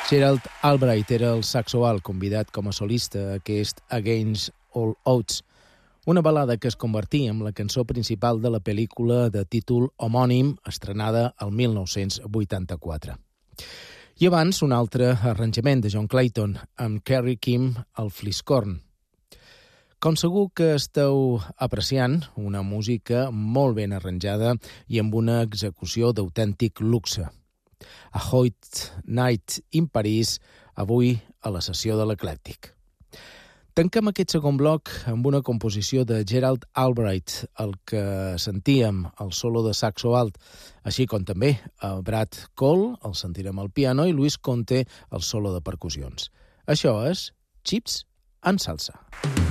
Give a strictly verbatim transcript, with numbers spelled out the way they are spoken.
Gerald Albright era el saxo alt convidat com a solista a aquest Against All Odds, una balada que es convertia en la cançó principal de la pel·lícula de títol homònim estrenada el mil nou-cents vuitanta-quatre. I abans un altre arranjament de John Clayton amb Kerry King al fliscorn. Com segur que esteu apreciant, una música molt ben arranjada i amb una execució d'autèntic luxe. A Hot Night in Paris, avui a la sessió de l'Eclèctic. Tanquem aquest segon bloc amb una composició de Gerald Albright, el que sentíem al solo de saxo alt, així com també a Brad Cole, el sentirem al piano, i Luis Conte, el solo de percussions. Això és Chips and Salsa.